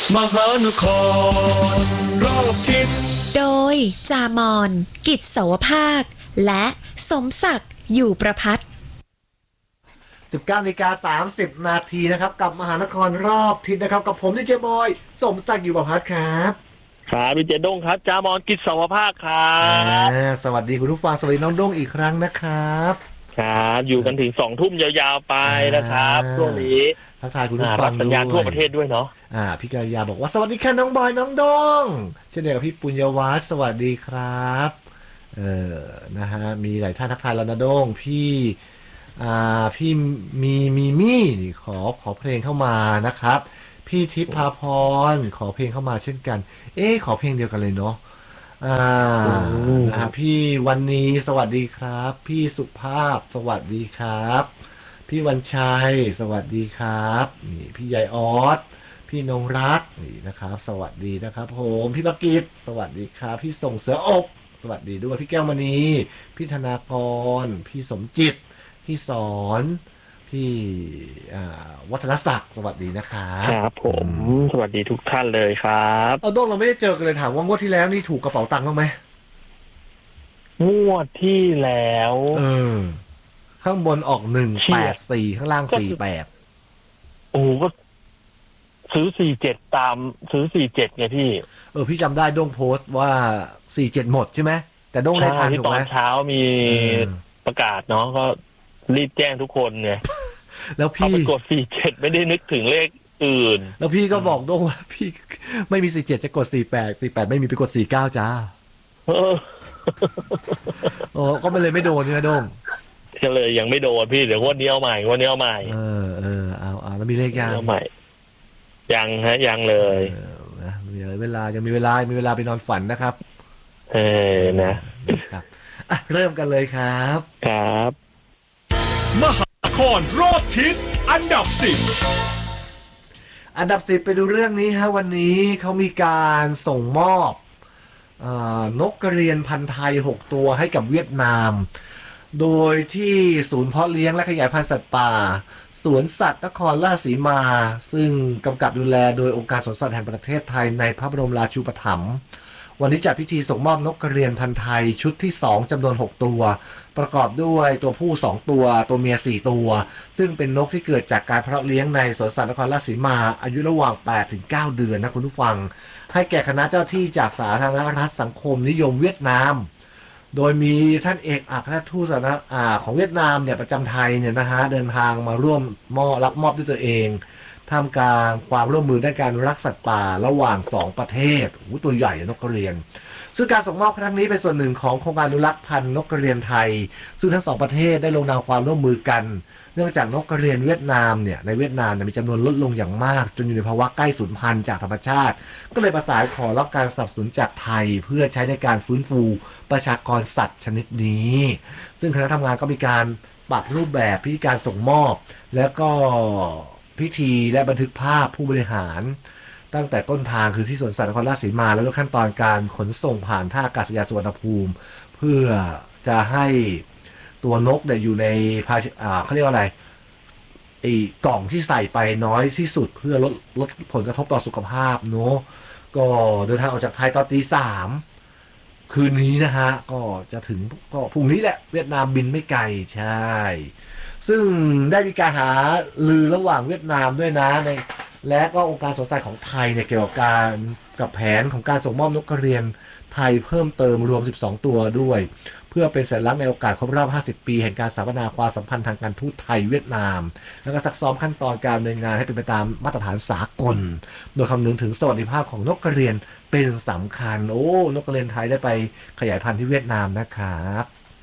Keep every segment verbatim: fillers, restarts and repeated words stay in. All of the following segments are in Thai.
มหานครรอบทิศโดยจามอนกิจเสาวภาคและสมศักดิ์อยู่ประพัฒน์สิบเก้านาฬิกาสามสิบนาทีนะครับกับมหานครรอบทิศนะครับกับผมดีเจบอยสมศักดิ์อยู่ประพัฒน์ครับครับดีเจด้งครับจามอนกิจเสาวภาคครับสวัสดีคุณผู้ฟังสวัสดีน้องด้งอีกครั้งนะครับครับอยู่กันถึงสองทุ่มยาวๆไปนะครับช่วงนี้ทักทายคุณผู้ฟังสัญญาณทั่วประเทศด้วยเนาะอ่าพี่กายาบอกว่าสวัสดีค่ะน้องบอยน้องดงเช่นเดียวกับพี่ปุญญวัฒน์สวัสดีครับเออนะฮะมีหลายท่านทักทายแล้วนะดงพี่อ่าพี่มีมีมี่นี่ขอขอเพลงเข้ามานะครับพี่ทิพย์ภาพรขอเพลงเข้ามาเช่นกันเอ๊ะขอเพลงเดียวกันเลยเนาะอ่านะฮะพี่วันนี้สวัสดีครับพี่สุภาพสวัสดีครับพี่วันชัยสวัสดีครับนี่พี่ใหญ่ออสพี่นงรักนี่นะครับสวัสดีนะครับผมพี่ปกิจสวัสดีครับพี่ส่งเสืออบสวัสดีด้วยพี่แก้วมณีพี่ธนากรพี่สมจิตพี่สอนพี่วัฒนศักดิ์สวัสดีนะครับครับผมสวัสดีทุกท่านเลยครับเอาด้งเราไม่ได้เจอกันเลยถามว่างวดที่แล้วนี่ถูกกระเป๋าตังค์บ้างไหมงวดที่แล้วเออข้างบนออกหนึ่งแปดสี่ข้างล่างสี่แปดโอ้ก็ซื้อสี่เจ็ดตามซื้อสี่เจ็ดไงพี่เออพี่จำได้ด้งโพสต์ว่าสี่เจ็ดหมดใช่ไหมแต่ด้งได้ทานถูกไหมตอนเช้ามีประกาศเนาะก็รีบแจ้งทุกคนไงแล้วพี่กดสี่เจ็ดไม่ได้นึกถึงเลขอื่นแล้วพี่ก็บอกด้งว่าพี่ไม่มีสี่เจ็ดจะกดสี่แปดสี่แปดไม่มีไปกดสี่เก้าจ้าเออโอ้ก็มันเลยไม่โดนใช่ไหมด้งก็เลยยังไม่โดนพี่เดี๋ยวงวดนี้เอาใหม่งวดนี้เอาใหม่เออเออเอาเอาแล้วมีเลขยังเอาใหม่ยังฮะยังเลยมีเวลายังมีเวลามีเวลาไปนอนฝันนะครับเออนะครับอ่ะเริ่มกันเลยครับครับมหานครรอบทิศอันดับสิบอันดับสิบไปดูเรื่องนี้ฮะวันนี้เขามีการส่งมอบนกกระเรียนพันธุ์ไทยหกตัวให้กับเวียดนามโดยที่ศูนย์เพาะเลี้ยงและขยายพันธุ์สัตว์ป่าสวนสัตว์นครราชสีมาซึ่งกำกับดูแลโดยองค์การสวนสัตว์แห่งประเทศไทยในพระบรมราชูปถัมภ์วันนี้จัดพิธีส่งมอบนกกระเรียนพันธุ์ไทยชุดที่สองจำนวนหกตัวประกอบด้วยตัวผู้สองตัวตัวเมียสี่ตัวซึ่งเป็นนกที่เกิดจากการเพาะเลี้ยงในสวนสัตว์นครราชสีมาอายุระหว่างแปดถึงเก้าเดือนนะคุณผู้ฟังให้แก่คณะเจ้าที่จากสาธารณรัฐสังคมนิยมเวียดนามโดยมีท่านเอกอัครราชทูตของเวียดนามเนี่ยประจำไทยเนี่ยนะฮะเดินทางมาร่วมมอบรับมอบด้วยตัวเองท่ามกลางความร่วมมือด้านการรักสัตว์ป่าระหว่างสองประเทศโอ้ตัวใหญ่นกกระเรียนซึ่งการส่งมอบครั้งนี้เป็นส่วนหนึ่งของโครงการอนุรักษ์พันธุ์นกกระเรียนไทยซึ่งทั้งสองประเทศได้ลงนามความร่วมมือกันเนื่องจากนกกระเรียนเวียดนามเนี่ยในเวียดนามมีจำนวนลดลงอย่างมากจนอยู่ในภาวะใกล้สูญพันธุ์จากธรรมชาติก็เลยประสานขอรับการสนับสนุนจากไทยเพื่อใช้ในการฟื้นฟูประชากรสัตว์ชนิดนี้ซึ่งคณะทำงานก็มีการปรับรูปแบบพิธีการส่งมอบแล้วก็พิธีและบันทึกภาพผู้บริหารตั้งแต่ต้นทางคือที่สวนสัตว์นครราชสีมาแล้วก็ขั้นตอนการขนส่งผ่านท่าอากาศยานสุวรรณภูมิเพื่อจะให้ตัวนกเนี่ยอยู่ในภาชอ่าเขาเรียกว่าอะไรไอ้กล่องที่ใส่ไปน้อยที่สุดเพื่อลดลดผลกระทบต่อสุขภาพเนาะก็เดินทางออกจากไทยตอนตีสามคืนนี้นะฮะก็จะถึงก็พรุ่งนี้แหละเวียดนามบินไม่ไกลใช่ซึ่งได้มีการหาลือระหว่างเวียดนามด้วยนะในและก็องค์การสวนสัตว์ของไทยเนี่ยเกี่ยวกับการกับแผนของการส่งมอบนกกระเรียนไทยเพิ่มเติมรวมสิบสองตัวด้วยเพื่อเป็นสัญลักษณ์ในโอกาสครบรอบห้าสิบปีแห่งการสถาปนาความสัมพันธ์ทางการทูตไทยเวียดนามแล้วก็ซักซ้อมขั้นตอนการดำเนินงานให้เป็นไปตามมาตรฐานสากลโดยคำนึงถึงสวัสดิภาพของนกกระเรียนเป็นสำคัญโอ้นกกระเรียนไทยได้ไปขยายพันธุ์ที่เวียดนามนะครับ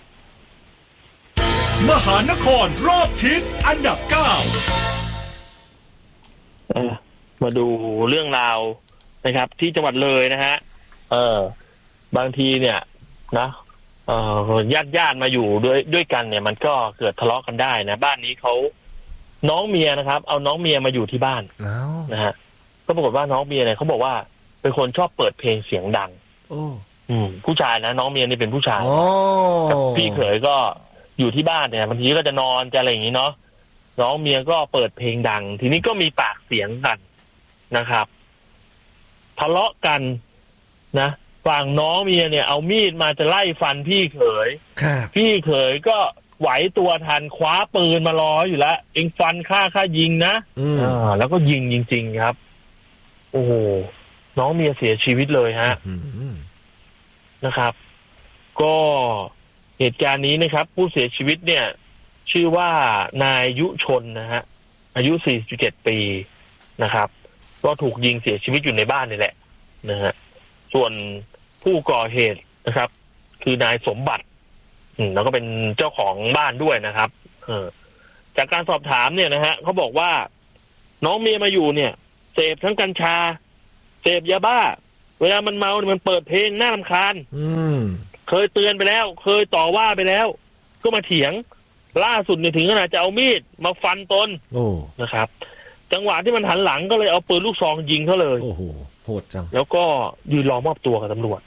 มหานครรอบทิศอันดับเก้ามาดูเรื่องราวนะครับที่จังหวัดเลยนะฮะเออบางทีเนี่ยนะเอ่อญาติญาติมาอยู่ด้วยด้วยกันเนี่ยมันก็เกิดทะเลาะกันได้นะบ้านนี้เขาน้องเมียนะครับเอาน้องเมียมาอยู่ที่บ้านนะฮะก็ปรากฏว่าน้องเมียเนี่ยเขาบอกว่าเป็นคนชอบเปิดเพลงเสียงดังโอ้อืมผู้ชายนะน้องเมียนี่เป็นผู้ชายพี่เขยก็อยู่ที่บ้านเนี่ยบางทีก็จะนอนจะอะไรอย่างนี้เนาะน้องเมียก็เปิดเพลงดังทีนี้ก็มีปากเสียงกันนะครับทะเลาะกันนะฝั่งน้องเมียเนี่ยเอามีดมาจะไล่ฟันพี่เขยครับพี่เขยก็ไหวตัวทันคว้าปืนมารออยู่แล้วเองฟันข้าข้ายิงนะอืมอ่าแล้วก็ยิงจริงๆครับโอ้โหน้องเมียเสียชีวิตเลยฮะอืมนะครับ ก็เหตุการณ์นี้นะครับ ผู้เสียชีวิตเนี่ย ชื่อว่านายยุชนนะฮะอายุสี่สิบเจ็ดปีนะครับ ก็ถูกยิงเสียชีวิตอยู่ในบ้านนี่แหละนะฮะส่วนผู้ก่อเหตุนะครับ คือนายสมบัติอืมแล้วก็เป็นเจ้าของบ้านด้วยนะครับ เออ จากการสอบถามเนี่ยนะฮะเขาบอกว่าน้องเมียมาอยู่เนี่ยเสพทั้งกัญชาเสพยาบ้า เวลามันเมาเนี่ยมันเปิดเพลงน่ารำคาญอืมเคยเตือนไปแล้ว เคยต่อว่าไปแล้ว ก็มาเถียง ล่าสุดเนี่ยถึงขนาดจะเอามีดมาฟันตนโอ้นะครับ จังหวะที่มันหันหลังก็เลยเอาปืนลูกซองยิงเขาเลยโอ้โหโหดจังแล้วก็ยืนรอมอบตัวกับตำรวจ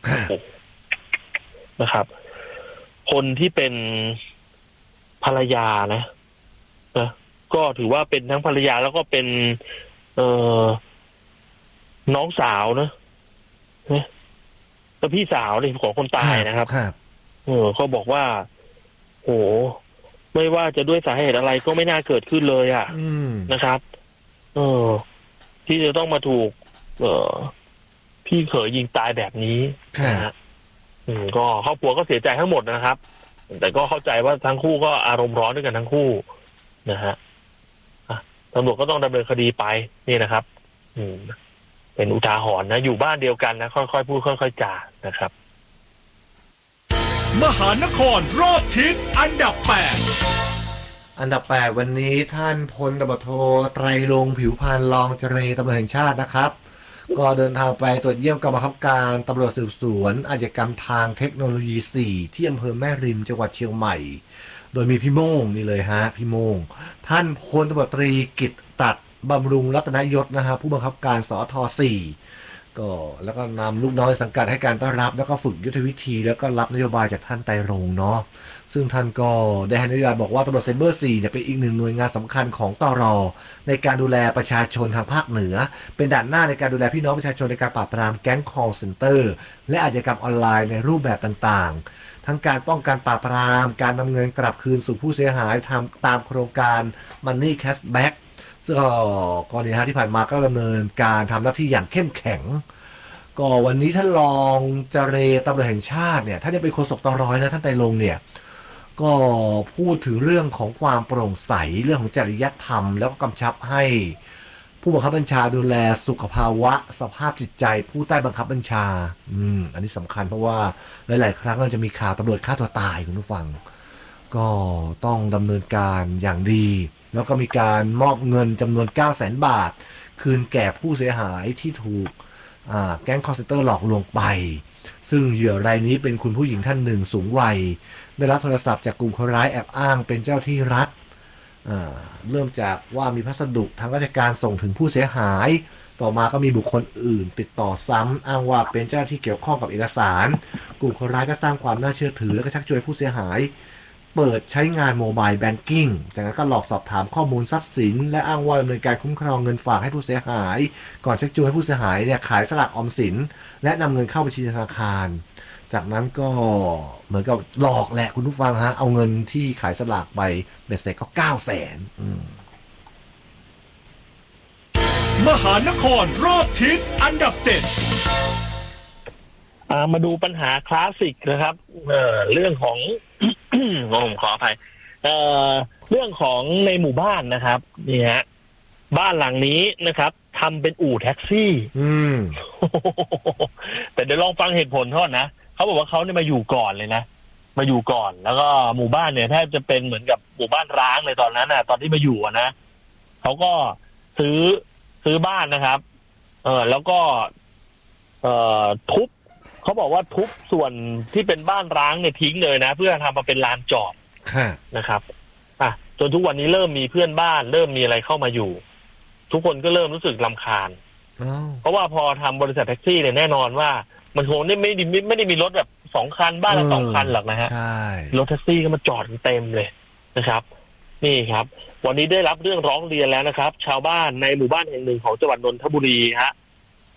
นะครับ คนที่เป็นภรรยานะนะก็ถือว่าเป็นทั้งภรรยาแล้วก็เป็น เออน้องสาวนะนะก็พี่สาวเลยของคนตายนะครับครับเออเขาบอกว่าโหไม่ว่าจะด้วยสาเหตุอะไรก็ไม่น่าเกิดขึ้นเลยอ่ะอืมนะครับ เออ ที่จะต้องมาถูก เออพี่เขยยิงตายแบบนี้ครับนะฮะอืมก็ครอบครัวก็เสียใจทั้งหมดนะครับ แต่ก็เข้าใจว่าทั้งคู่ก็อารมณ์ร้อนด้วยกันทั้งคู่นะฮะอ่ะตำรวจก็ต้องดำเนินคดีไปนี่นะครับ อืม เป็นอุทาหรณ์นะอยู่บ้านเดียวกันนะค่อยๆพูดค่อยๆจานะครับมหานครรอบทิศอันดับแปดอันดับแปดวันนี้ท่านพลตำรวจโทไตรรงค์ผิวพรรณรองเจรตำรวจแห่งชาตินะครับ ก็เดินทางไปตรวจเยี่ยมกองบังคับการตำรวจสืบสวนอาชญากรรมทางเทคโนโลยี สี่ ที่อำเภอแม่ริมจังหวัดเชียงใหม่ โดยมีพี่โม่งนี่เลยฮะพี่โม่งท่านพลตำรวจตรีกิตติตัดบำรุงรัตนยศนะฮะผู้บังคับการสท สี่ ก็แล้วก็นำลูกน้องสังกัดให้การต้อนรับแล้วก็ฝึกยุทธวิธีแล้วก็รับนโยบายจากท่านไตรรงค์เนาะซึ่งท่านก็ได้ให้นโยบายบอกว่าตำรวจไซเบอร์ สี่เนี่ยเป็นอีกหนึ่งหน่วยงานสำคัญของตรในการดูแลประชาชนทางภาคเหนือเป็นด่านหน้าในการดูแลพี่น้องประชาชนในการปราบปรามแก๊ง call center และอาชญากรรมออนไลน์ในรูปแบบต่างๆทั้งการป้องกันปราบปรามการนำเงินกลับคืนสู่ผู้เสียหายทำตามโครงการ Money Cashback ซึ่งกรณีที่ผ่านมาก็ดำเนินการทำหน้าที่อย่างเข้มแข็งก็วันนี้ท่านรองเจรตำรวจแห่งชาติเนี่ยท่านจะเป็นโฆษกตรนะท่านไตรรงค์เนี่ยก็พูดถึงเรื่องของความโปร่งใสเรื่องของจริยธรรมแล้วก็กำชับให้ผู้บังคับบัญชาดูแลสุขภาวะสภาพจิตใจผู้ใต้บังคับบัญชาอืมอันนี้สำคัญเพราะว่าหลายๆครั้งเราจะมีข่าวตำรวจฆ่าตัวตายคุณผู้ฟังก็ต้องดำเนินการอย่างดีแล้วก็มีการมอบเงินจำนวน เก้าแสน บาทคืนแก่ผู้เสียหายที่ถูกแก๊ง call center หลอกลวงไปซึ่งเหยื่อรายนี้เป็นคุณผู้หญิงท่านหนึ่งสูงวัยได้รับโทรศัพท์จากกลุ่มคนร้ายแอบอ้างเป็นเจ้าที่รัฐเริ่มจากว่ามีพัสดุทางราชการส่งถึงผู้เสียหายต่อมาก็มีบุคคลอื่นติดต่อซ้ำอ้างว่าเป็นเจ้าที่เกี่ยวข้องกับเอกสารกลุ่มคนร้ายก็สร้างความน่าเชื่อถือแล้วก็ชักชวนผู้เสียหายเปิดใช้งานโมบายแบงกิ้งจากนั้นก็หลอกสอบถามข้อมูลทรัพย์สินและอ้างว่าดำเนินการคุ้มครองเงินฝากให้ผู้เสียหายก่อนชักชวนให้ผู้เสียหายเนี่ยขายสลากออมสินและนำเงินเข้าบัญชีธนาคารจากนั้นก็เหมือนกับหลอกแหละคุณผู้ฟังฮะเอาเงินที่ขายสลากไปเบ็ดเสร็จก็เก้าแสนมหานครรอบทิศอันดับเจ็ดมาดูปัญหาคลาสสิกนะครับเอ่อเรื่องของ ผมขออภัยเอ่อเรื่องของในหมู่บ้านนะครับนี่ฮะบ้านหลังนี้นะครับทำเป็นอู่แท็กซี่อืมแต่เดี๋ยวลองฟังเหตุผลเขานะเขาบอกว่าเขาเนี่ยมาอยู่ก่อนเลยนะมาอยู่ก่อนแล้วก็หมู่บ้านเนี่ยแทบจะเป็นเหมือนกับหมู่บ้านร้างเลยตอนนั้นนะตอนที่มาอยู่นะเขาก็ซื้อซื้อบ้านนะครับ เออแล้วก็ เอ่อทุบเขาบอกว่าทุบส่วนที่เป็นบ้านร้างเนี่ยทิ้งเลยนะเพื่อทำมาเป็นลานจอดนะครับอ่ะจนทุกวันนี้เริ่มมีเพื่อนบ้านเริ่มมีอะไรเข้ามาอยู่ทุกคนก็เริ่มรู้สึกรำคาญเพราะว่าพอทำบริษัทแท็กซี่เนี่ยแน่นอนว่ามันคงไม่ไม่ได้ไม่ได้มีรถแบบสองคันบ้านละสองคันหรอกนะฮะรถแท็กซี่ก็มาจอดเต็มเลยนะครับนี่ครับวันนี้ได้รับเรื่องร้องเรียนแล้วนะครับชาวบ้านในหมู่บ้านแห่งหนึ่งของจังหวัดนนทบุรีฮะ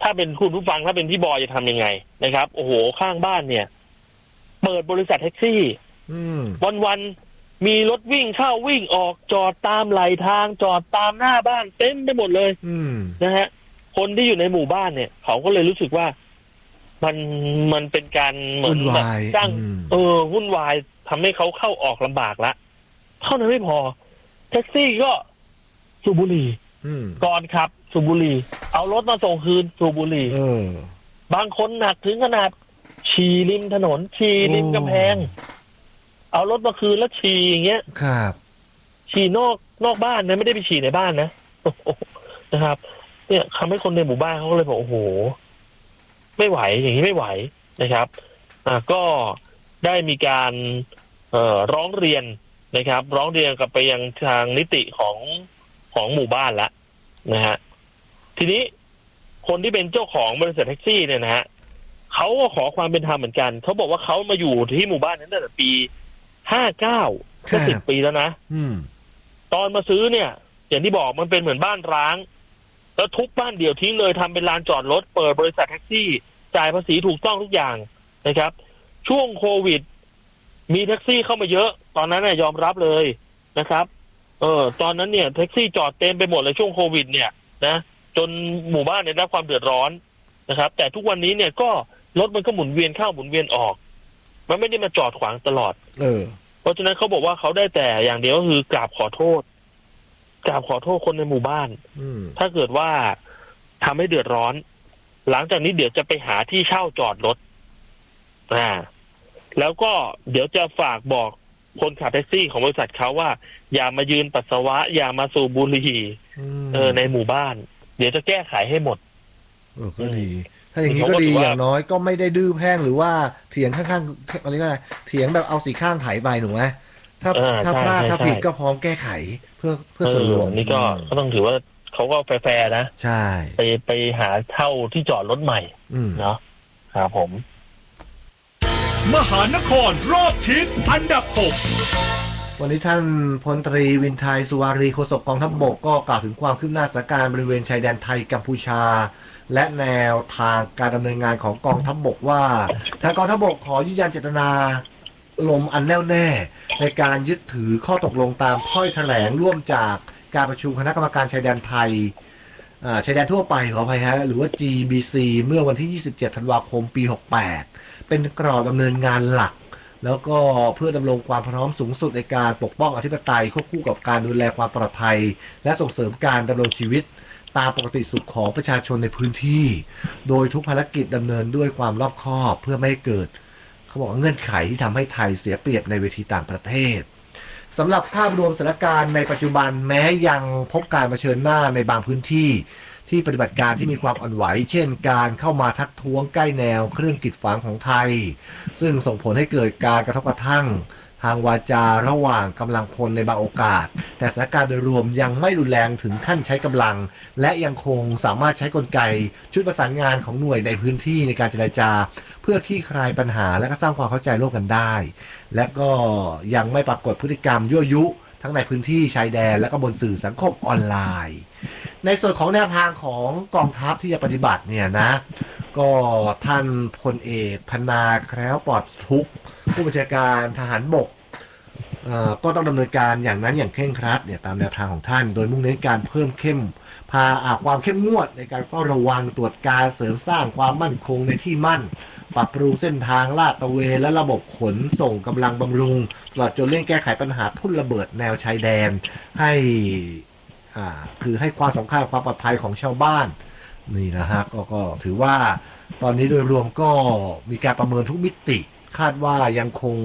ถ้าเป็นคุณผู้ฟังถ้าเป็นพี่บอยจะทำยังไงนะครับโอ้โหข้างบ้านเนี่ยเปิดบริษัทแท็กซี่วันวันมีรถวิ่งเข้าวิ่งออกจอดตามไหลทางจอดตามหน้าบ้านเต็มไปหมดเลยนะฮะคนที่อยู่ในหมู่บ้านเนี่ยเขาก็เลยรู้สึกว่ามันมันเป็นการเหมือนแบบสร้างเออวุ่นวายทำให้เขาเข้าออกลำบากละเท่านั้นไม่พอแท็กซี่ก็สูบบุหรี่ก่อนขับสูบบุหรี่เอารถมาส่งคืนสูบบุหรี่บางคนหนักถึงขนาดฉี่ริมถนนฉี่ริมกำแพงเอารถมาคืนแล้วฉี่อย่างเงี้ยครับฉี่นอกนอกบ้านนะไม่ได้ไปฉี่ในบ้านนะนะครับเนี่ยทำให้คนในหมู่บ้านเขาเลยบอกโอ้โหไม่ไหวอย่างนี้ไม่ไหวนะครับอ่าก็ได้มีการเอ่อร้องเรียนนะครับ ร้องเรียนกับไปยังทางนิติของของหมู่บ้านละนะฮะทีนี้คนที่เป็นเจ้าของบริษัทแท็กซี่เนี่ยนะฮะเขาก็ขอความเป็นธรรมเหมือนกันเขาบอกว่าเขามาอยู่ที่หมู่บ้านนั้นตั้งแต่ปีห้าเก้าก็สิบปีแล้วนะตอนมาซื้อเนี่ยอย่างที่บอกมันเป็นเหมือนบ้านร้างแล้วทุบบ้านเดี่ยวทิ้งเลยทำเป็นลานจอดรถเปิดบริษัทแท็กซี่จ่ายภาษีถูกต้องทุกอย่างนะครับช่วงโควิดมีแท็กซี่เข้ามาเยอะตอนนั้นเนี่ยยอมรับเลยนะครับเออตอนนั้นเนี่ยแท็กซี่จอดเต็มไปหมดเลยช่วงโควิดเนี่ยนะจนหมู่บ้านเนี่ยได้ความเดือดร้อนนะครับแต่ทุกวันนี้เนี่ยก็รถมันก็หมุนเวียนเข้าหมุนเวียนออกมันไม่ได้มาจอดขวางตลอดเออเพราะฉะนั้นเขาบอกว่าเขาได้แต่อย่างเดียวก็คือกราบขอโทษกราบขอโทษคนในหมู่บ้านถ้าเกิดว่าทำให้เดือดร้อนหลังจากนี้เดี๋ยวจะไปหาที่เช่าจอดรถอ่าแล้วก็เดี๋ยวจะฝากบอกคนขับแท็กซี่ของบริษัทเขาว่าอย่ามายืนปัสสาวะอย่ามาสูบบุหรี่เออในหมู่บ้านเดี๋ยวจะแก้ไขให้หมดเออก็ดีถ้าอย่างนี้ก็ดีอย่างน้อยก็ไม่ได้ดื้อแพ่งหรือว่าเถียงข้างๆอะไรก็ได้เถียงแบบเอาสีข้างไถไปหนูไหมถ้าถ้าพลาดถ้าผิดก็พร้อมแก้ไขเพื่อเพื่อส่วนรวมนี่ก็ก็ต้องถือว่าเขาก็แฟร์ๆนะใช่ไปไปหาเช่าที่จอดรถใหม่เนาะครับผมมหานครรอบทิศอันดับหกวันนี้ท่านพลตรีวินไทยสุวารีโฆษกกองทัพบกก็กล่าวถึงความคืบหน้าสถานการณ์บริเวณชายแดนไทยกัมพูชาและแนวทางการดำเนินงานของกองทัพบกว่าทางกองทัพบกขอยืนยันเจตนาลมอันแน่วแน่ในการยึดถือข้อตกลงตามถ้อยแถลงร่วมจากการประชุมคณะกรรมการชายแดนไทยชายแดนทั่วไปขออภัยฮะหรือว่า จี บี ซี เมื่อวันที่ยี่สิบเจ็ดธันวาคมปีหกสิบแปดเป็นกรอบดำเนินงานหลักแล้วก็เพื่อดำรงความพร้อมสูงสุดในการปกป้องอธิปไตยควบคู่กับการดูแลความปลอดภัยและส่งเสริมการดำรงชีวิตตามปกติสุขของประชาชนในพื้นที่โดยทุกภารกิจดำเนินด้วยความรอบคอบเพื่อไม่ให้เกิดเขาบอกเงื่อนไขที่ทำให้ไทยเสียเปรียบในเวทีต่างประเทศสำหรับภาพรวมสถานการณ์ในปัจจุบันแม้ยังพบการเผชิญหน้าในบางพื้นที่ที่ปฏิบัติการที่มีความอ่อนไหวเช่นการเข้ามาทักท้วงใกล้แนวเครื่องกีดขวางของไทยซึ่งส่งผลให้เกิดการกระทบกระทั่งทางวาจาระหว่างกำลังพลในบางโอกาสแต่สถานการณ์โดยรวมยังไม่รุนแรงถึงขั้นใช้กำลังและยังคงสามารถใช้กลไกชุดประสานงานของหน่วยในพื้นที่ในการเจรจาเพื่อคลี่คลายปัญหาและก็สร้างความเข้าใจร่วมกันได้และก็ยังไม่ปรากฏพฤติกรรมยั่วยุทั้งในพื้นที่ชายแดนและก็บนสื่อสังคมออนไลน์ในส่วนของแนวทางของกองทัพที่จะปฏิบัติเนี่ยนะก็ท่านพลเอกพนาแคล้วปลอดทุกข์ผู้บัญชาการทหารบกก็ต้องดำเนินการอย่างนั้นอย่างเคร่งครัดเนี่ยตามแนวทางของท่านโดยมุ่งเน้นการเพิ่มเข้มพาความเข้มงวดในการเฝ้าระวังตรวจการเสริมสร้างความมั่นคงในที่มั่นปรับปรุงเส้นทางลาดตระเวนและระบบขนส่งกำลังบำรุงตลอดจนเร่งแก้ไขปัญหาทุ่นระเบิดแนวชายแดนให้อ่าคือให้ความสำคัญความปลอดภัยของชาวบ้านนี่นะฮะก็ก็ถือว่าตอนนี้โดยรวมก็มีการประเมินทุกมิติคาดว่ายังคง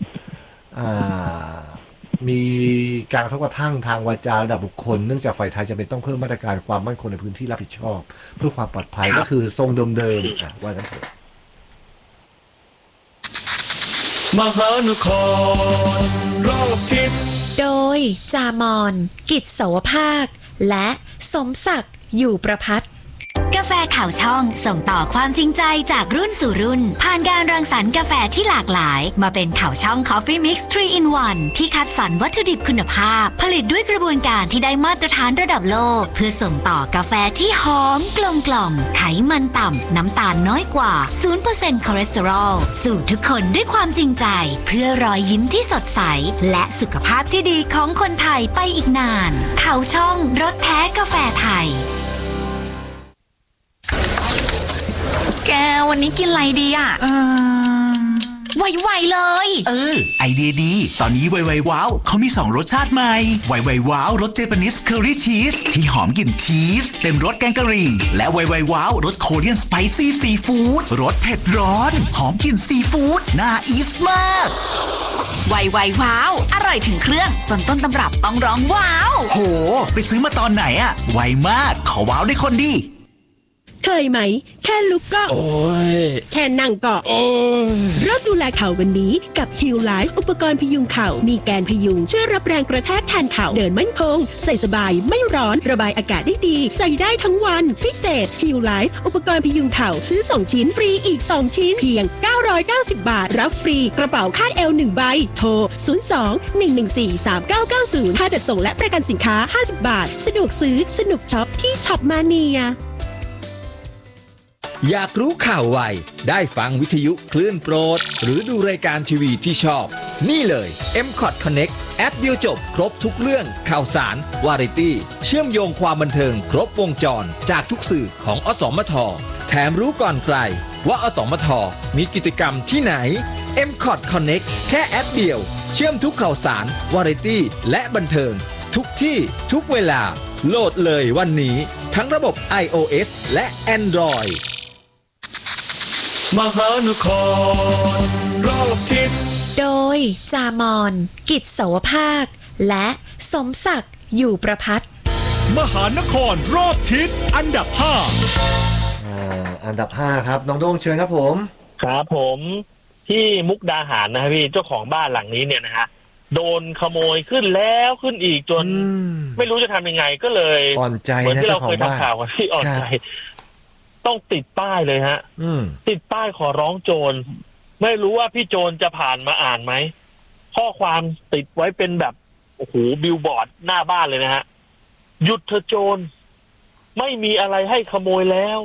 มีการกระทบกระทั่งทางวาจาระดับบุคคลเนื่องจากฝ่ายไทยจะเป็นต้องเพิ่มมาตรการความมั่นคงในพื้นที่รับผิดชอบเพื่อความปลอดภัยก็คือทรงเดิมๆว่ากันเถอะมหานครรอบทิศโดยจามอนกิจเสาวภาคและสมศักดิ์อยู่ประภัตกาแฟข่าวช่องส่งต่อความจริงใจจากรุ่นสู่รุ่นผ่านการรังสรรค์กาแฟที่หลากหลายมาเป็นข่าวช่อง Coffee Mix ทรี in วัน ที่คัดสรรวัตถุดิบคุณภาพผลิตด้วยกระบวนการที่ได้มาตรฐานระดับโลกเพื่อส่งต่อกาแฟที่หอมกลมกล่อมไขมันต่ำน้ำตาลน้อยกว่า ศูนย์เปอร์เซ็นต์ คอเลสเตอรอลสู่ทุกคนด้วยความจริงใจเพื่อรอยยิ้มที่สดใสและสุขภาพที่ดีของคนไทยไปอีกนานข่าวช่องรสแท้กาแฟไทยแกวันนี้กินอะไรดีอ่ะไวๆเลยเออไอเดียดีตอนนี้ไวๆว้าวเขามีสองรสชาติใหม่ไวๆว้าวรสเจแปนิสเคอรี่ชีสที่หอมกลิ่นชีสเต็มรสแกงกะหรี่และไวๆว้าวรสโคเรียนสไปซี่ซีฟู้ดรสเผ็ดร้อนหอมกลิ่นซีฟู้ดน่าอีสมากไวๆว้าวอร่อยถึงเครื่องจนต้นตำรับต้องร้องว้าวโหไปซื้อมาตอนไหนอะไวมากขอว้าวได้คนดีเคยไหมแค่ลุกก็โอ้ยแค่นั่งก็โอ้ยเริ่มดูแลเข่าวันนี้กับ Heal Life อุปกรณ์พยุงเข่ามีแกนพยุงช่วยรับแรงกระแทกแทนเข่าเดินมั่นคงใส่สบายไม่ร้อนระบายอากาศได้ดีใส่ได้ทั้งวันพิเศษ Heal Life อุปกรณ์พยุงเข่าซื้อสองชิ้นฟรีอีกสองชิ้นเพียงเก้าร้อยเก้าสิบบาทรับฟรีกระเป๋าคาดเอวหนึ่งใบโทรศูนย์ สอง หนึ่ง หนึ่ง สี่ สาม เก้า เก้า ศูนย์ค่าจัดส่งและประกันสินค้าห้าสิบบาทสะดวกซื้อสนุกช็อปที่ช็อปมาเนียอยากรู้ข่าวไวได้ฟังวิทยุคลื่นโปรดหรือดูรายการทีวีที่ชอบนี่เลย เอ็ม คอท Connect แอปเดียวจบครบทุกเรื่องข่าวสารวาไรตี้เชื่อมโยงความบันเทิงครบวงจรจากทุกสื่อของอสมทแถมรู้ก่อนใครว่าอสมทมีกิจกรรมที่ไหน เอ็ม คอท Connect แค่แอปเดียวเชื่อมทุกข่าวสารวาไรตี้และบันเทิงทุกที่ทุกเวลาโหลดเลยวันนี้ทั้งระบบ iOS และ Android มหานครรอบทิศโดยจามอนกิจเสาวภาคและสมศักดิ์อยู่ประภัตมหานครรอบทิศอันดับห้าอ่าอันดับห้าครับน้องโด่งเชิญครับผมครับผมที่มุกดาหารนะครับพี่เจ้าของบ้านหลังนี้เนี่ยนะฮะโดนขโมยขึ้นแล้วขึ้นอีกจนไม่รู้จะทำยังไงก็เลยอ่อนใจเหมือนที่เราเคยทำข่าวกันที่อ่อนใจต้องติดป้ายเลยฮะติดป้ายขอร้องโจรไม่รู้ว่าพี่โจรจะผ่านมาอ่านไหมข้อความติดไว้เป็นแบบโอ้โหบิลบอร์ดหน้าบ้านเลยนะฮะหยุดเถอะโจรไม่มีอะไรให้ขโมยแล้ว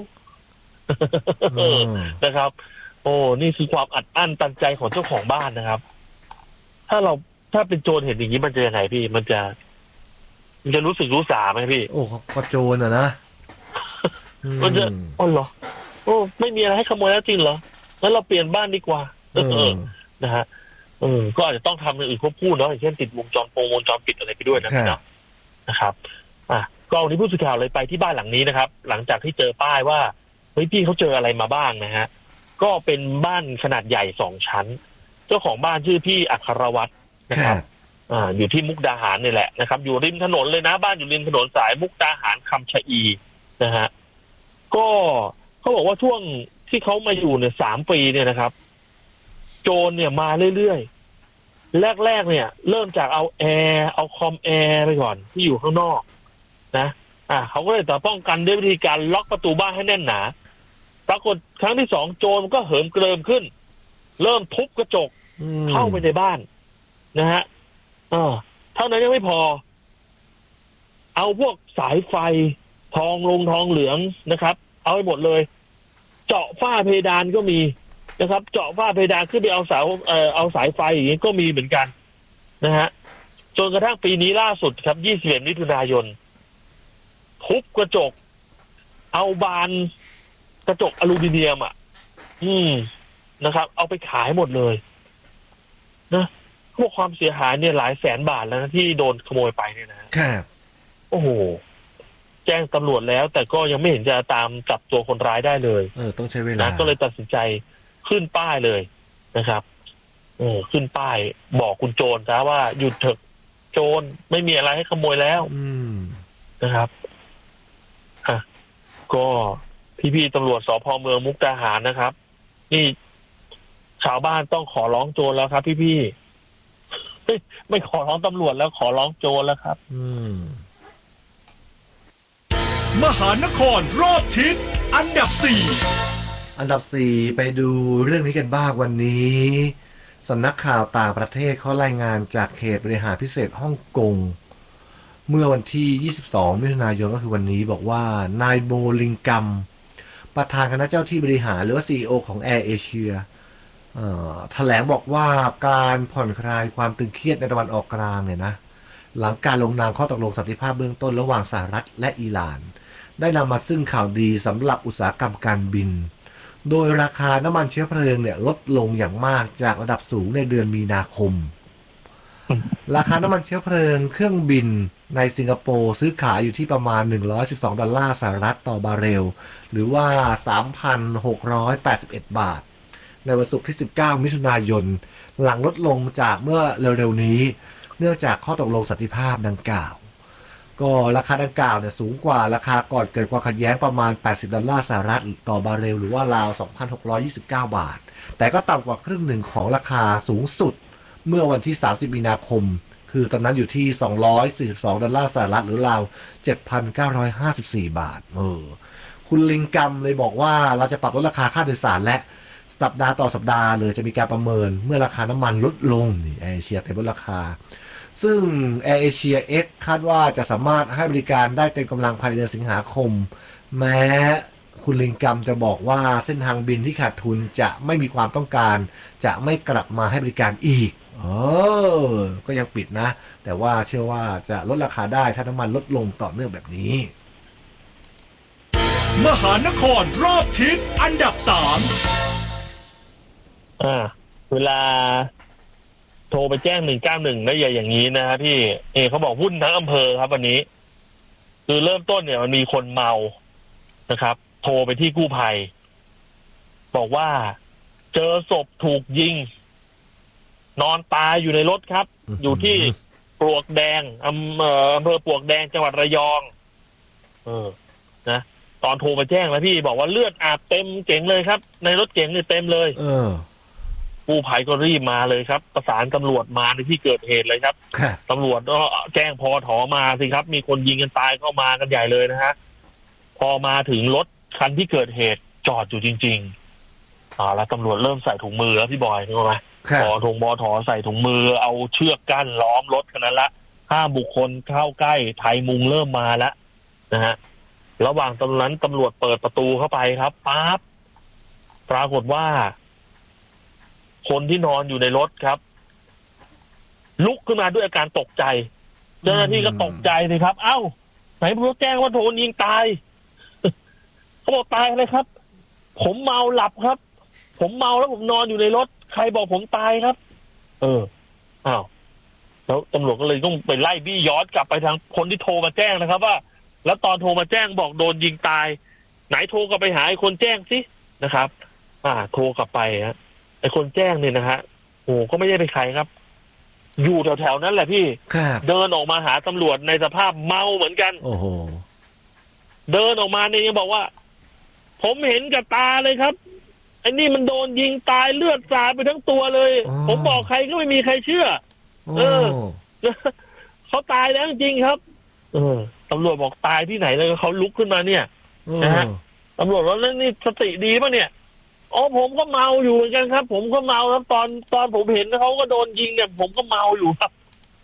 นะครับโอ้นี่คือความอัดอั้นตันใจของเจ้าของบ้านนะครับถ้าเราถ้าเป็นโจรเห็นอย่างนี้มันจะยังไงพี่มันจะมันจะรู้สึกรู้สาไหมพี่โอ้ก็โจรอะนะมันจะอ๋อเหรอโอ้ไม่มีอะไรให้ขโมยแล้วจริงเหรองั้นเราเปลี่ยนบ้านดีกว่าเออนะฮะเออก็อาจจะต้องทำอย่างอื่นควบคู่เนาะอย่างเช่นติดวงจรโปรวงจรปิดอะไรไปด้วยนะนะนะครับอ่ะก็วันนี้ผู้สื่อข่าวเลยไปที่บ้านหลังนี้นะครับหลังจากที่เจอป้ายว่าเฮ้ยพี่เขาเจออะไรมาบ้างนะฮะก็เป็นบ้านขนาดใหญ่สองชั้นเจ้าของบ้านชื่อพี่อัครวัฒน์นะครับอ่าอยู่ที่มุกดาหารนี่แหละนะครับอยู่ริมถนนเลยนะบ้านอยู่ริมถนนสายมุกดาหารคำชะอีนะฮะก็เขาบอกว่าช่วงที่เขามาอยู่เนี่ยสามปีเนี่ยนะครับโจรเนี่ยมาเรื่อยๆแรกๆเนี่ยเริ่มจากเอาแอร์เอาคอมแอร์ไปก่อนที่อยู่ข้างนอกนะอ่าเขาก็เลยต่อป้องกันด้วยวิธีการล็อกประตูบ้านให้แน่นหนาปรากฏครั้งที่สองโจรมันก็เหิมเกริมขึ้นเริ่มทุบกระจกเข้าไปในบ้านนะฮะอ่าเท่านั้นยังไม่พอเอาพวกสายไฟทองลงทองเหลืองนะครับเอาไปหมดเลยเจาะฝ้าเพดานก็มีนะครับเจาะฝ้าเพดานขึ้นไปเอาเสาเอ่อเอาสายไฟอย่างนี้ก็มีเหมือนกันนะฮะจนกระทั่งปีนี้ล่าสุดครับยี่สิบเอ็ดมิถุนายนทุบกระจกเอาบานกระจกอลูมิเนียมอ่ะอืมนะครับเอาไปขายหมดเลยนะพวกความเสียหายเนี่ยหลายแสนบาทแล้วนะที่โดนขโมยไปเนี่ยนะครับโอ้โหแจ้งตำรวจแล้วแต่ก็ยังไม่เห็นจะตามจับตัวคนร้ายได้เลยเออต้องใช้เวลานะก็เลยตัดสินใจขึ้นป้ายเลยนะครับเออขึ้นป้ายบอกคุณโจรซะว่าหยุดเถอะโจรไม่มีอะไรให้ขโมยแล้วนะครับอ่ะก็พี่ๆตำรวจสภ.เมืองมุกดาหารนะครับนี่ชาวบ้านต้องขอร้องโจรแล้วครับพี่ๆไม่ขอร้องตำรวจแล้วขอร้องโจรแล้วครับมหานครรอบทิศอันดับสี่อันดับสี่ไปดูเรื่องนี้กันบ้างวันนี้สำนักข่าวต่างประเทศเขารายงานจากเขตบริหารพิเศษฮ่องกงเมื่อวันที่ยี่สิบสองมิถุนายนก็คือวันนี้บอกว่านายโบลิงกัมประธานคณะเจ้าที่บริหารหรือว่า ซี อี โอ ของ Air Asia เอ่อแถลงบอกว่าการผ่อนคลายความตึงเครียดในตะวันออกกลางเนี่ยนะหลังการลงนามข้อตกลงสันติภาพเบื้องต้นระหว่างสหรัฐและอิหร่านได้นำมาซึ่งข่าวดีสำหรับอุตสาหกรรมการบินโดยราคาน้ำมันเชื้อเพลิงเนี่ยลดลงอย่างมากจากระดับสูงในเดือนมีนาคมราคาน้ำมันเชื้อเพลิงเครื่องบินในสิงคโปร์ซื้อขายอยู่ที่ประมาณหนึ่งร้อยสิบสองดอลลาร์สหรัฐต่อบาร์เรลหรือว่า สามพันหกร้อยแปดสิบเอ็ด บาทในวันศุกร์ที่สิบเก้ามิถุนายนหลังลดลงจากเมื่อเร็วๆนี้เนื่องจากข้อตกลงสันติภาพดังกล่าวก็ราคาดังกล่าวเนี่ยสูงกว่าราคาก่อนเกิดความขัดแย้งประมาณแปดสิบดอลลาร์สหรัฐต่อบาร์เรลหรือว่าราว สองพันหกร้อยยี่สิบเก้า บาทแต่ก็ต่ำกว่าครึ่งหนึ่งของราคาสูงสุดเมื่อวันที่สามสิบมีนาคมคือตอนนั้นอยู่ที่สองร้อยสี่สิบสองดอลลาร์สหรัฐหรือราว เจ็ดพันเก้าร้อยห้าสิบสี่ บาทเออคุณลิงกัมเลยบอกว่าเราจะปรับลดราคาค่าโดยสารและสัปดาห์ต่อสัปดาห์เลยจะมีการประเมินเมื่อราคาน้ำมันลดลงนี่แอร์เอเชียเต็มลดราคาซึ่ง Air Asia X คาดว่าจะสามารถให้บริการได้เต็มกำลังภายในเดือนสิงหาคมแม้คุณลิงกัมจะบอกว่าเส้นทางบินที่ขาดทุนจะไม่มีความต้องการจะไม่กลับมาให้บริการอีกเออก็ยังปิดนะแต่ว่าเชื่อว่าจะลดราคาได้ถ้าน้ำมันลดลงต่อเนื่องแบบนี้มหานครรอบทิศอันดับสามอ่าเวลาโทรไปแจ้งหนึ่งเก้าหนึ่งแล้วอย่าอย่างนี้นะฮะพี่เอเขาบอกหุ้นทั้งอำเภอครับวันนี้คือเริ่มต้นเนี่ยมันมีคนเมานะครับโทรไปที่กู้ภัยบอกว่าเจอศพถูกยิงนอนตายอยู่ในรถครับ อยู่ที่ปลวกแดงอำเภออำเภอปลวกแดงจังหวัดระยองเออนะตอนโทรมาแจ้งแล้วพี่บอกว่าเลือดอาบเต็มเก๋งเลยครับในรถเก๋งเนี่ยเต็มเลยเออกู้ภัยก็รีบมาเลยครับประสานตำรวจมาในที่เกิดเหตุเลยครับตำรวจก็แจ้งพอถอมาสิครับมีคนยิงกันตายเข้ามากันใหญ่เลยนะฮะพอมาถึงรถคันที่เกิดเหตุจอดอยู่จริงๆอ่าแล้วตำรวจเริ่มใส่ถุงมือแล้วพี่บอยนึกออกไหมขอถุงบอถอใส่ถุงมือเอาเชือกกั้นล้อมรถกันนั้นละห้ามบุคคลเข้าใกล้ไทยมุงเริ่มมาแล้วนะฮะระหว่างตอนนั้นตำรวจเปิดประตูเข้าไปครับปั๊บปรากฏว่าคนที่นอนอยู่ในรถครับลุกขึ้นมาด้วยอาการตกใจเจ้าหน้าที่ก็ตกใจเลยครับเอ้าไหนผู้แจ้งว่าโดนยิงตายเขาบอกตายเลยครับผมเมาหลับครับผมเมาแล้วผมนอนอยู่ในรถใครบอกผมตายครับเอออ้าวแล้วตำรวจก็เลยต้องไปไล่บี้ย้อนกลับไปทางคนที่โทรมาแจ้งนะครับว่าแล้วตอนโทรมาแจ้งบอกโดนยิงตายไหนโทรกลับไปหาไอ้คนแจ้งสินะครับอ่าโทรกลับไปฮะไอ้คนแจ้งเนี่ยนะฮะโอ้ก็ไม่ได้เป็นใครครับอยู่แถวๆนั้นแหละพี่เดินออกมาหาตำรวจในสภาพเมาเหมือนกันโอ้โหเดินออกมาเนี่ยยังบอกว่าผมเห็นกับตาเลยครับไอ้นี่มันโดนยิงตายเลือดสาดไปทั้งตัวเลยผมบอกใครก็ไม่มีใครเชื่อเออเขาตายแล้วจริงครับเออตำรวจบอกตายที่ไหนเลยเขาลุกขึ้นมาเนี่ยนะฮะตำรวจว่าเรื่องนี้สติดีป่ะเนี่ยอ๋อผมก็เมาอยู่เหมือนกันครับผมก็เมาครับตอนตอนผมเห็นเขาก็โดนยิงเนี่ยผมก็เมาอยู่ครับ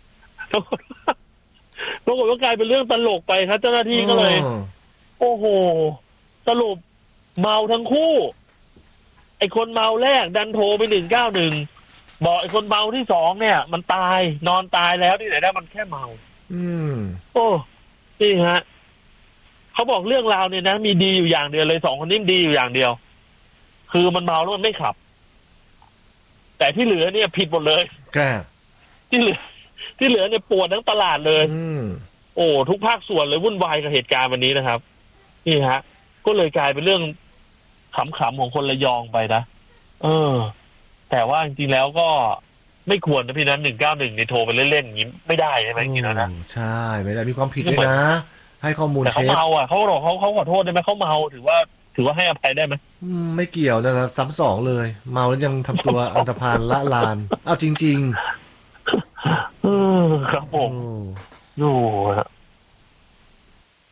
ปรากฏว่ากลายเป็นเรื่องตลกไปครับเจ้าหน้าที่ก็เลยโอ้โหสรุปเมาทั้งคู่ไอ้คนเมาแรกดันโทรไปหนึ่งเก้าหนึ่งบอกไอ้คนเมาที่สองเนี่ยมันตายนอนตายแล้วที่ไหนได้มันแค่เมาอืมโอ้นี่ฮะเขาบอกเรื่องราวเนี่ยนะมีดีอยู่อย่างเดียวเลยสองคนนี้ดีอยู่อย่างเดียวคือมันเมาแล้วมันไม่ขับแต่ที่เหลือเนี่ยผิดหมดเลยแกที่เหลือที่เหลือเนี่ยปวดทั้งตลาดเลยอืมโอ้ทุกภาคส่วนเลยวุ่นวายกับเหตุการณ์วันนี้นะครับนี่ฮะก็เลยกลายเป็นเรื่องขำๆของคนระยองไปนะเออแต่ว่าจริงๆแล้วก็ไม่ควรนะพี่นั้นหนึ่งเก้าหนึ่งในโทรไปเล่นๆอย่างนี้ไม่ได้ใช่ไหมจริงๆแล้วนะใช่ไม่ได้มีความผิดด้วยนะให้ข้อมูลเท็จแต่เขาเมาอ่ะเขาบอกเขาเขาขอโทษได้ไหมเขาเมาถือว่าถือว่าให้อภัยได้ไหมไม่เกี่ยวนะซ้ำสองเลยเมาแล้วยังทำตัวอันธพาลละลานเอาจริงๆเออครับผมโอ้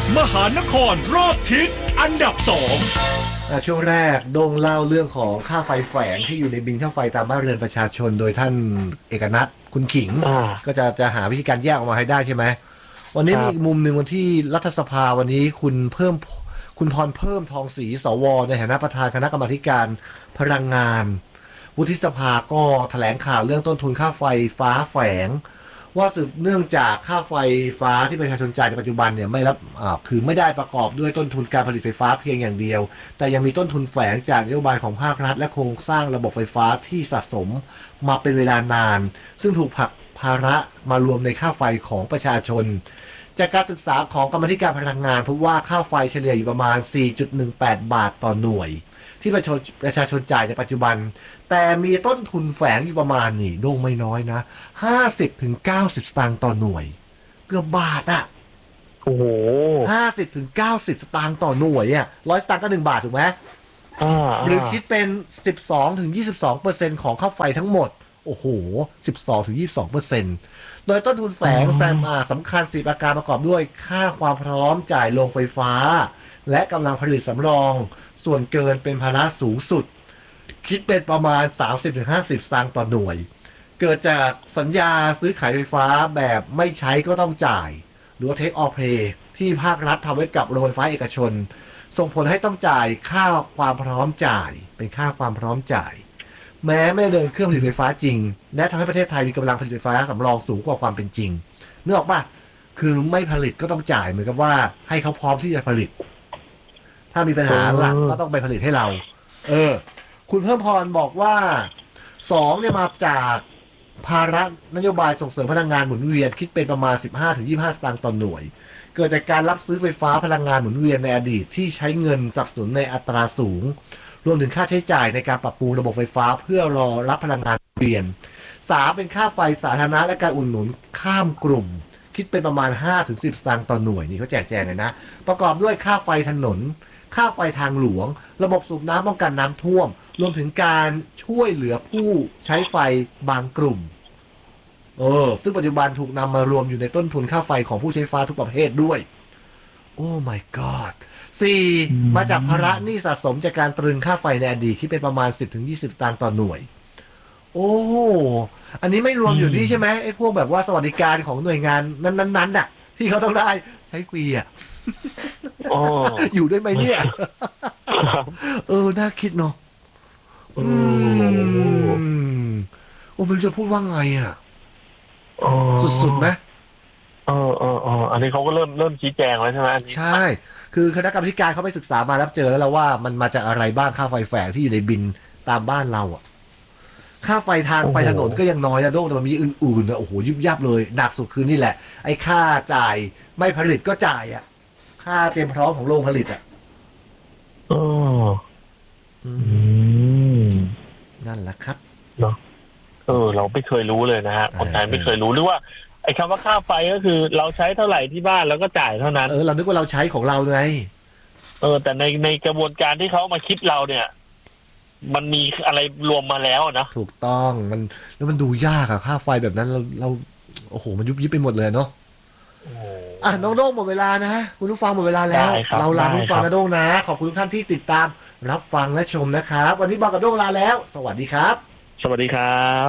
มหานครรอบทิศอันดับสองช่วงแรกโด่งเล่าเรื่องของค่าไฟแฝงที่อยู่ในบินค่าไฟตามบ้านเรือนประชาชนโดยท่านเอกนัทคุณขิงก็จะจะหาวิธีการแยกออกมาให้ได้ใช่ไหมวันนี้มีอีกมุมหนึ่งวันที่รัฐสภาวันนี้คุณเพิ่มคุณพรเพิ่มทองศรีสวในฐานะประธานคณะกรรมาการพลังงานวุฒิสภาก็แถลงข่าวเรื่องต้นทุนค่าไฟฟ้าแฝงว่าสืบเนื่องจากค่าไฟฟ้าที่ประชาชนจ่ายในปัจจุบันเนี่ยไม่รับอ่าคือไม่ได้ประกอบด้วยต้นทุนการผลิตไฟฟ้าเพียงอย่างเดียวแต่ยังมีต้นทุนแฝงจากนโยบายของภาครัฐและโครงสร้างระบบไฟฟ้าที่สะสมมาเป็นเวลานานซึ่งถูกผลักภาระมารวมในค่าไฟของประชาชนจากการศึกษาของกรรมาธิการพลังงานพบว่าค่าไฟเฉลี่ยอยู่ประมาณ สี่จุดหนึ่งแปด บาทต่อหน่วยที่ประชาชนประชาชนจ่ายในปัจจุบันแต่มีต้นทุนแฝงอยู่ประมาณนี่โด่งไม่น้อยนะ ห้าสิบถึงเก้าสิบ สตางค์ต่อหน่วยเกือบบาทอ่ะโอ้โห ห้าสิบถึงเก้าสิบ สตางค์ต่อหน่วยอ่ะร้อยสตางค์ก็หนึ่งบาทถูกไหมหรือคิดเป็น สิบสองถึงยี่สิบสองเปอร์เซ็นต์ ของค่าไฟทั้งหมดโอ้โห สิบสองถึงยี่สิบสองเปอร์เซ็นต์ โดยต้นทุนแฝงแซมอาสำคัญสี่ประการประกอบด้วยค่าความพร้อมจ่ายโรงไฟฟ้าและกำลังผลิตสำรองส่วนเกินเป็นภาระสูงสุดคิดเป็นประมาณ สามสิบถึงห้าสิบ สตางค์ต่อหน่วยเกิดจากสัญญาซื้อขายไฟฟ้าแบบไม่ใช้ก็ต้องจ่ายหรือว่า take or pay ที่ภาครัฐทำไว้กับโรงไฟฟ้าเอกชนส่งผลให้ต้องจ่ายค่าความพร้อมจ่ายเป็นค่าความพร้อมจ่ายแม้ไม่เดินเครื่องผลิตไฟฟ้าจริงและทำให้ประเทศไทยมีกำลังผลิตไฟฟ้าสำรองสูงกว่าความเป็นจริงนึกออกป่ะคือไม่ผลิตก็ต้องจ่ายเหมือนกับว่าให้เขาพร้อมที่จะผลิตถ้ามีปัญหาหลักก็ต้องไปผลิตให้เราเออคุณเพิ่มพรบอกว่าสองเนี่ยมาจากภาระนโยบายส่งเสริมพลังงานหมุนเวียนคิดเป็นประมาณ สิบห้าถึงยี่สิบห้า สตางค์ต่อหน่วยเกิดจากการรับซื้อไฟฟ้าพลังงานหมุนเวียนในอดีตที่ใช้เงินสนับสนุนในอัตราสูงรวมถึงค่าใช้จ่ายในการปรับปรุงระบบไฟฟ้าเพื่อรอรับพลังงานเปลี่ยนสามเป็นค่าไฟสาธารณะและการอุดหนุนข้ามกลุ่มคิดเป็นประมาณ ห้าถึงสิบ สตางค์ต่อหน่วยนี่เขาแจกแจงเลยนะประกอบด้วยค่าไฟถนนค่าไฟทางหลวงระบบสูบน้ำป้องกันน้ำท่วมรวมถึงการช่วยเหลือผู้ใช้ไฟบางกลุ่มเออซึ่งปัจจุบันถูกนำมารวมอยู่ในต้นทุนค่าไฟของผู้ใช้ไฟทุกประเภทด้วยโอ้ my god สี่มาจากภาระหนี้สะสมจากการตรึงค่าไฟในอดีตที่เป็นประมาณ สิบถึงยี่สิบ สตางค์ต่อหน่วยโอ้อันนี้ไม่รวมอยู่นี่ใช่ไหมไอ้พวกแบบว่าสวัสดิการของหน่วยงานนั้นๆน่ะที่เขาต้องได้ใช้ฟรีอ่ะอยู่ด้วยไหมเนี่ยเออน่าคิดเนาะอืมโอ้ไม่รู้จะพูดว่าไงอ่ะสุดๆไหมเออเออเอออันนี้เขาก็เริ่มเริ่มชี้แจงแล้วใช่ไหมใช่คือคณะกรรมการเขาไปศึกษามาแล้วเจอแล้วว่ามันมาจากอะไรบ้างค่าไฟแฝงที่อยู่ในบินตามบ้านเราอ่ะค่าไฟทางไฟถนนก็ยังน้อยนะโดกแต่มันมีอื่นๆนะโอ้โหยุบยับเลยหนักสุดคือนี่แหละไอ้ค่าจ่ายไม่ผลิตก็จ่ายอ่ะค่าเตรียมพร้อมของโรงผลิตอ่ะอ๋ออืมนั่นแหละครับเนาะเออเราไม่เคยรู้เลยนะฮะคนไทยไม่เคยรู้หรือว่าไอ้คำว่าค่าไฟก็คือเราใช้เท่าไหร่ที่บ้านแล้วก็จ่ายเท่านั้นเออเรานึกว่าเราใช้ของเราไงเออแต่ในในกระบวนการที่เขามาคิดเราเนี่ยมันมีอะไรรวมมาแล้วนะถูกต้องมันแล้วมันดูยากอะค่าไฟแบบนั้นเราเราโอ้โหมันยุบยิบไปหมดเลยเนาะอ่ะน้องโด้งหมดเวลานะคุณผู้ฟังหมดเวลาแล้วเราลาคุณผู้ฟังนะโด้งนะขอบคุณทุกท่านที่ติดตามรับฟังและชมนะครับวันนี้บอกกับโด้งลาแล้วสวัสดีครับสวัสดีครับ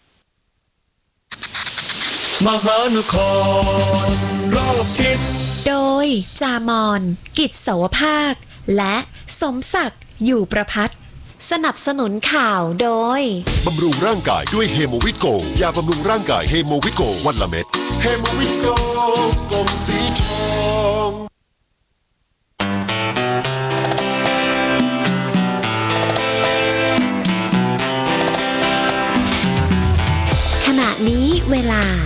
มหานครรอบทิศโดยจามอนกิจเสาวภาคและสมศักดิ์อยู่ประภัตสนับสนุนข่าวโดยบำรุงร่างกายด้วยเฮโมวิโกยาบำรุงร่างกายเฮโมวิโกวันละเม็ดเฮโมวิโกกลมสีทองขณะนี้เวลา